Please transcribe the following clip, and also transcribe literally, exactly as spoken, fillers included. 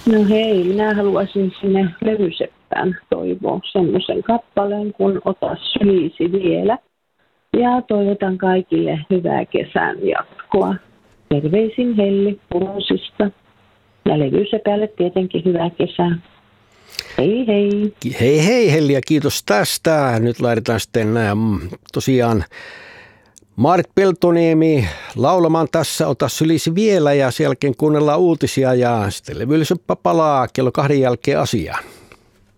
No hei, minä haluaisin sinne Levyseppään toivoa semmoisen kappaleen, kun ota sylisi vielä. Ja toivotan kaikille hyvää kesän jatkoa. Terveisin Helli Purosista. Ja Levysepälle tietenkin hyvää kesää. Hei hei. Hei hei Helli ja kiitos tästä. Nyt laitetaan sitten nämä tosiaan Maarit Peltoniemi laulamaan tässä Ota sylisi vielä ja sen jälkeen kuunnellaan uutisia ja sitten Levyseppä palaa kello kahden jälkeen asiaan.